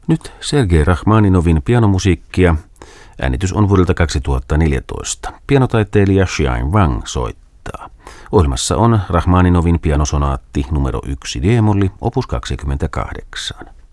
Nyt Sergei Rachmaninovin pianomusiikkia. Äänitys on vuodelta 2014. Pianotaiteilija Xian Wang soittaa. Ohjelmassa on Rachmaninovin pianosonaatti numero 1 d-molli, opus 28.